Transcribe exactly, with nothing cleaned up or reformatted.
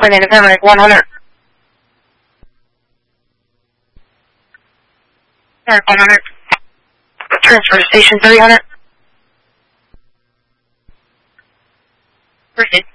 Coordinator Paramedic one hundred. one hundred. Transfer to station three hundred. Proceed.